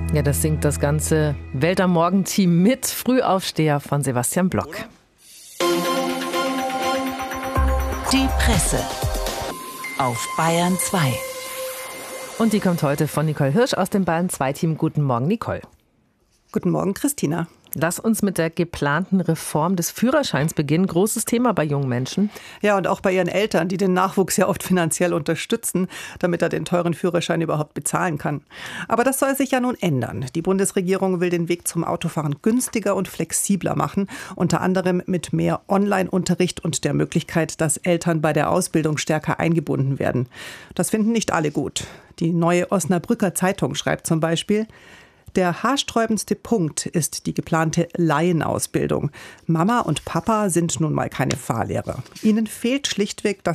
Ja, das singt das ganze Welt am Morgen-Team mit. Frühaufsteher von Sebastian Block. Die Presse auf Bayern 2. Und die kommt heute von Nicole Hirsch aus dem Bayern 2-Team. Guten Morgen, Nicole. Guten Morgen, Christina. Lass uns mit der geplanten Reform des Führerscheins beginnen. Großes Thema bei jungen Menschen. Ja, und auch bei ihren Eltern, die den Nachwuchs ja oft finanziell unterstützen, damit er den teuren Führerschein überhaupt bezahlen kann. Aber das soll sich ja nun ändern. Die Bundesregierung will den Weg zum Autofahren günstiger und flexibler machen. Unter anderem mit mehr Online-Unterricht und der Möglichkeit, dass Eltern bei der Ausbildung stärker eingebunden werden. Das finden nicht alle gut. Die Neue Osnabrücker Zeitung schreibt zum Beispiel: Der haarsträubendste Punkt ist die geplante Laienausbildung. Mama und Papa sind nun mal keine Fahrlehrer. Ihnen fehlt schlichtweg das